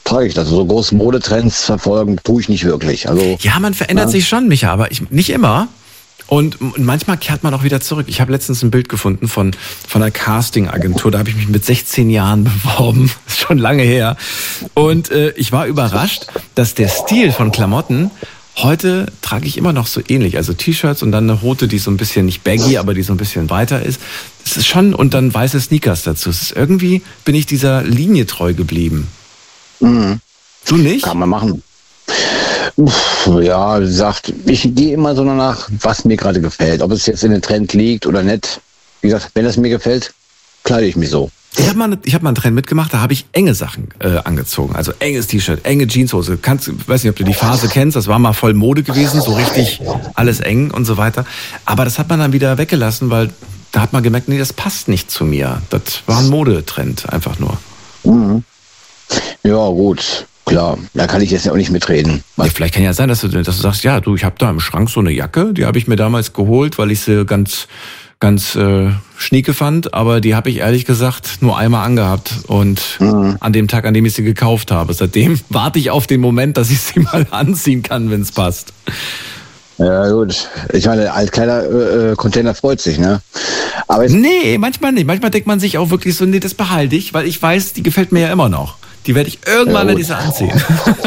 trage ich das. So große Modetrends verfolgen tue ich nicht wirklich. Also, ja, man verändert sich schon, Micha, aber nicht immer. Und manchmal kehrt man auch wieder zurück. Ich habe letztens ein Bild gefunden von einer Casting-Agentur. Da habe ich mich mit 16 Jahren beworben. Das ist schon lange her. Und ich war überrascht, dass der Stil von Klamotten, heute trage ich immer noch so ähnlich. Also T-Shirts und dann eine rote, die so ein bisschen nicht baggy, aber die so ein bisschen weiter ist. Das ist schon, und dann weiße Sneakers dazu. Es ist irgendwie, bin ich dieser Linie treu geblieben. Mhm. Du nicht? Kann man machen. Ja, wie gesagt, ich gehe immer so danach, was mir gerade gefällt. Ob es jetzt in den Trend liegt oder nicht. Wie gesagt, wenn es mir gefällt, kleide ich mich so. Ich habe mal einen Trend mitgemacht, da habe ich enge Sachen angezogen. Also enges T-Shirt, enge Jeanshose. Weiß nicht, ob du die Phase kennst, das war mal voll Mode gewesen, so richtig alles eng und so weiter. Aber das hat man dann wieder weggelassen, weil da hat man gemerkt, nee, das passt nicht zu mir. Das war ein Modetrend, einfach nur. Mhm. Ja, gut. Klar, da kann ich jetzt ja auch nicht mitreden. Ja, vielleicht kann ja sein, dass du sagst, ja, du, ich habe da im Schrank so eine Jacke, die habe ich mir damals geholt, weil ich sie ganz schnieke fand, aber die habe ich ehrlich gesagt nur einmal angehabt und an dem Tag, an dem ich sie gekauft habe. Seitdem warte ich auf den Moment, dass ich sie mal anziehen kann, wenn es passt. Ja gut, ich meine, Altkleider-Container freut sich, ne? Aber nee, manchmal nicht. Manchmal denkt man sich auch wirklich so, nee, das behalte ich, weil ich weiß, die gefällt mir ja immer noch. Die werde ich irgendwann, wenn ich sie anziehen.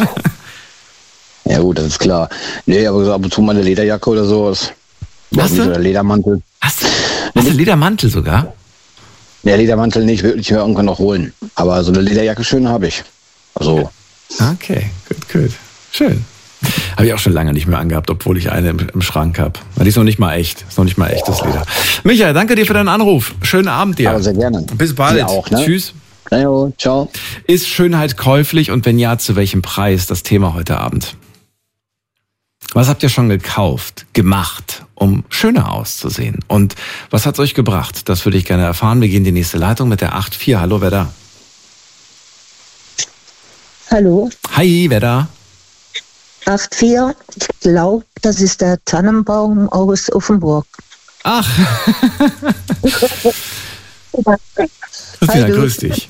Ja gut, das ist klar. Nee, aber so ab und zu mal eine Lederjacke oder sowas. Hast du? Oder Ledermantel. Hast du einen Ledermantel sogar? Ja, Ledermantel nicht, würde ich mir irgendwann noch holen. Aber so eine Lederjacke schön habe ich. Also. Okay, gut. Schön. Habe ich auch schon lange nicht mehr angehabt, obwohl ich eine im Schrank habe. Weil die ist noch nicht mal echt. Ist noch nicht mal echtes Leder. Michael, danke dir für deinen Anruf. Schönen Abend dir. Aber sehr gerne. Bis bald. Dir auch, ne? Tschüss. Ja, ciao. Ist Schönheit käuflich und wenn ja, zu welchem Preis? Das Thema heute Abend. Was habt ihr schon gekauft, gemacht, um schöner auszusehen? Und was hat's euch gebracht? Das würde ich gerne erfahren. Wir gehen in die nächste Leitung mit der 8.4. Hallo, wer da? Hallo. Hi, wer da? 8.4. Ich glaube, das ist der Tannenbaum aus Offenburg. Ach. Christina, grüß dich.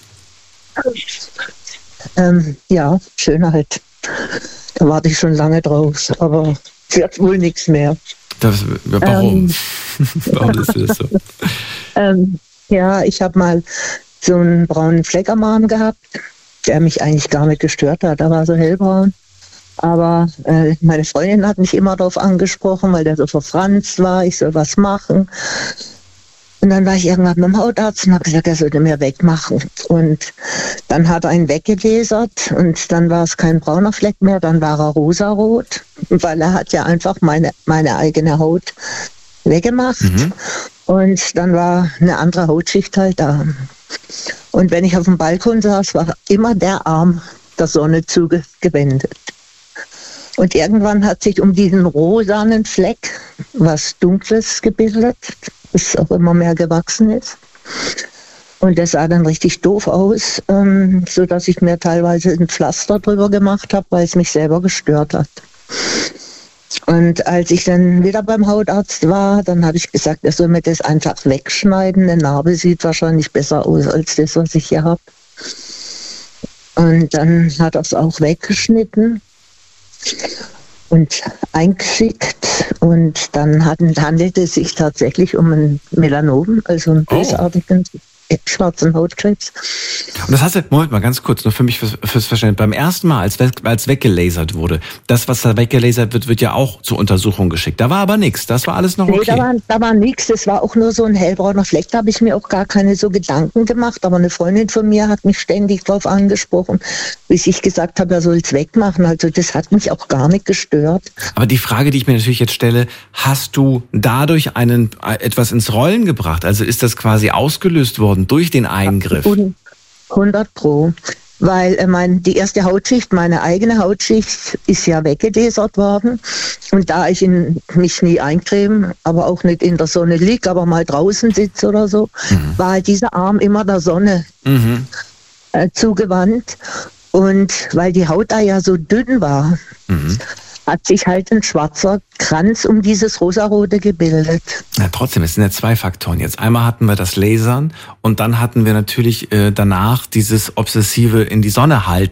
Ja, Schönheit. Da warte ich schon lange drauf, aber wird wohl nichts mehr. Warum? Warum ist das so? Ja, ich habe mal so einen braunen Fleck am Arm gehabt, der mich eigentlich gar nicht gestört hat. Der war so hellbraun. Aber meine Freundin hat mich immer darauf angesprochen, weil der so verfranst war, ich soll was machen. Und dann war ich irgendwann beim Hautarzt und habe gesagt, er sollte mir wegmachen. Und dann hat er ihn weggelasert und dann war es kein brauner Fleck mehr, dann war er rosarot, weil er hat ja einfach meine eigene Haut weggemacht. Und dann war eine andere Hautschicht halt da. Und wenn ich auf dem Balkon saß, war immer der Arm der Sonne zugewendet. Und irgendwann hat sich um diesen rosanen Fleck was Dunkles gebildet, das auch immer mehr gewachsen ist. Und das sah dann richtig doof aus, sodass ich mir teilweise ein Pflaster drüber gemacht habe, weil es mich selber gestört hat. Und als ich dann wieder beim Hautarzt war, dann habe ich gesagt, er soll mir das einfach wegschneiden. Eine Narbe sieht wahrscheinlich besser aus als das, was ich hier habe. Und dann hat er es auch weggeschnitten und eingeschickt. Und dann handelte es sich tatsächlich um ein Melanom, also einen bösartigen schwarzen Hautkrebs. Und das hast du, Moment mal, ganz kurz, nur für mich fürs Verständnis. Beim ersten Mal, als weggelasert wurde, das, was da weggelasert wird, wird ja auch zur Untersuchung geschickt. Da war aber nichts, das war alles noch okay. Nee, da war nichts, das war auch nur so ein hellbrauner Fleck. Da habe ich mir auch gar keine so Gedanken gemacht. Aber eine Freundin von mir hat mich ständig drauf angesprochen, bis ich gesagt habe, er soll es wegmachen. Also das hat mich auch gar nicht gestört. Aber die Frage, die ich mir natürlich jetzt stelle, hast du dadurch etwas ins Rollen gebracht? Also ist das quasi ausgelöst worden durch den Eingriff? 100%. Weil die erste Hautschicht, meine eigene Hautschicht, ist ja weggelasert worden. Und da ich mich nie eincreme, aber auch nicht in der Sonne liege, aber mal draußen sitze oder so, war halt dieser Arm immer der Sonne zugewandt. Und weil die Haut da ja so dünn war, hat sich halt ein schwarzer Kranz um dieses Rosarote gebildet. Ja, trotzdem, es sind ja zwei Faktoren jetzt. Einmal hatten wir das Lasern und dann hatten wir natürlich danach dieses obsessive in die Sonne halten.